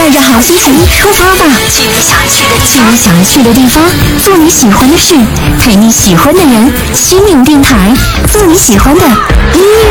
带着好心情出发吧，去你想去的地方，做你喜欢的事，陪你喜欢的人，心灵电台，做你喜欢的音乐。